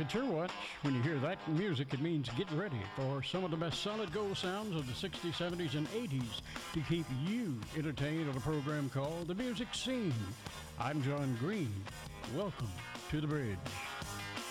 It's your watch. When you hear that music, it means get ready for some of the best solid gold sounds of the 60s, 70s, and 80s to keep you entertained on a program called The Music Scene. I'm John Green. Welcome to The Bridge.